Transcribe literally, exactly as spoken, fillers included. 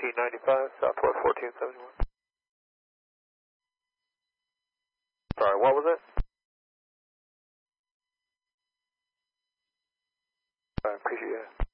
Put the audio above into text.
fourteen ninety-five, Southwest fourteen seventy-one. Sorry, what was it? I appreciate it.